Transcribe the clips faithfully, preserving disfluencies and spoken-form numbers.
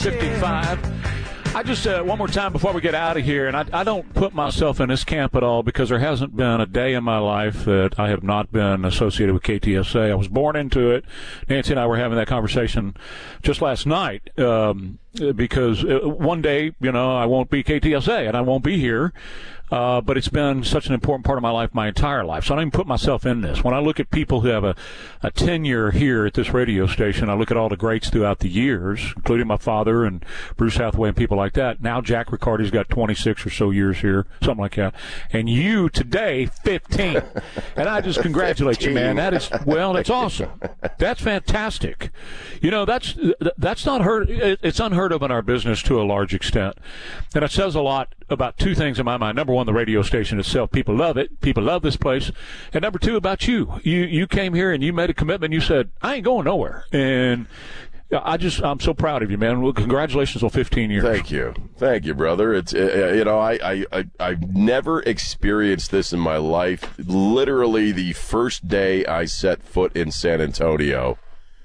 fifty-five. I just, uh, one more time before we get out of here, and I, I don't put myself in this camp at all because there hasn't been a day in my life that I have not been associated with K T S A. I was born into it. Nancy and I were having that conversation just last night um, because one day, you know, I won't be K T S A and I won't be here. Uh, but it's been such an important part of my life, my entire life. So I don't even put myself in this. When I look at people who have a, a tenure here at this radio station, I look at all the greats throughout the years, including my father and Bruce Hathaway and people like that. Now Jack Riccardi's got twenty-six or so years here, something like that. And you today, fifteen. And I just congratulate you, man. That is, well, that's awesome. That's fantastic. You know, that's that's not heard. It's unheard of in our business to a large extent. And it says a lot about two things in my mind. Number one, the radio station itself. People love it. People love this place. And number two, about you. You you came here and you made a commitment. You said, I ain't going nowhere. And I just, I'm so proud of you, man. Well, congratulations on fifteen years. Thank you. Thank you, brother. It's, uh, you know, I, I, I, I've never experienced this in my life. Literally the first day I set foot in San Antonio,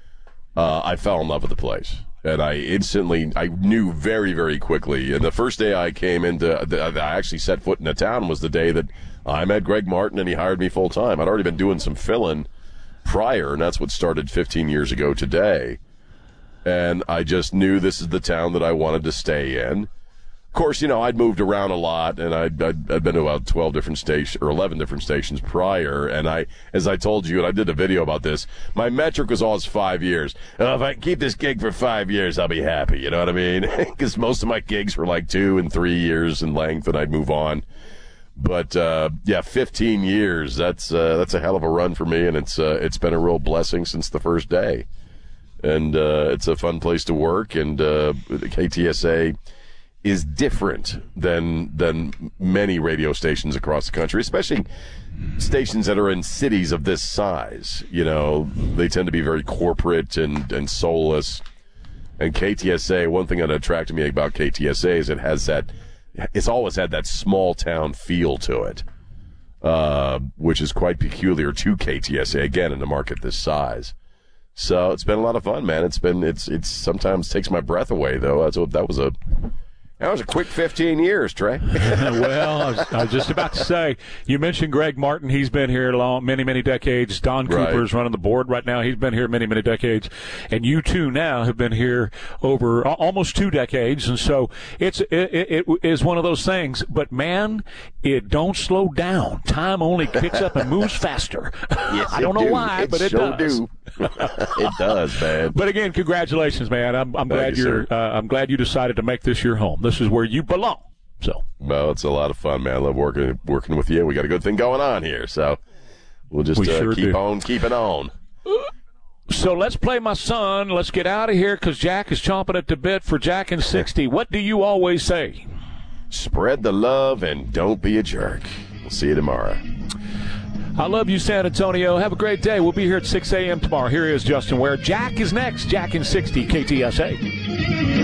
uh, I fell in love with the place. And I instantly, I knew very, very quickly. And the first day I came into, I actually set foot in the town was the day that I met Greg Martin and he hired me full time. I'd already been doing some fill-in prior, and that's what started fifteen years ago today. And I just knew this is the town that I wanted to stay in. Of course, you know, I'd moved around a lot, and I'd, I'd, I'd been to about twelve different stations, or eleven different stations prior, and I, as I told you, and I did a video about this, my metric was always five years. Oh, if I can keep this gig for five years, I'll be happy, you know what I mean? Because most of my gigs were like two and three years in length, and I'd move on. But, uh, yeah, fifteen years, that's uh, that's a hell of a run for me, and it's uh, it's been a real blessing since the first day. And uh, it's a fun place to work, and uh, K T S A is different than than many radio stations across the country, especially stations that are in cities of this size. You know, they tend to be very corporate and, and soulless. And K T S A, one thing that attracted me about K T S A is it has that, it's always had that small town feel to it, uh, which is quite peculiar to K T S A, again, in a market this size. So it's been a lot of fun, man. It's been, it's, it's sometimes takes my breath away, though. That's what, that was a, That was a quick fifteen years, Trey. Well, I was, I was just about to say, you mentioned Greg Martin. He's been here long, many, many decades. Don Right. Cooper's running the board right now. He's been here many, many decades. And you two now have been here over almost two decades. And so it's, it, it, it is one of those things. But, man, it don't slow down. Time only kicks up and moves faster. Yes, I don't know do. why, it but it sure does. Do. It does, man. But again, congratulations, man. I'm, I'm glad you, you're. Uh, I'm glad you decided to make this your home. This is where you belong. So. Well, it's a lot of fun, man. I love working working with you. We got a good thing going on here, so we'll just we uh, sure keep do. on keeping on. So let's play my son. Let's get out of here because Jack is chomping at the bit for Jack and sixty. What do you always say? Spread the love and don't be a jerk. We'll see you tomorrow. I love you, San Antonio. Have a great day. We'll be here at six a.m. tomorrow. Here is Justin Ware. Jack is next. Jack in sixty, K T S A.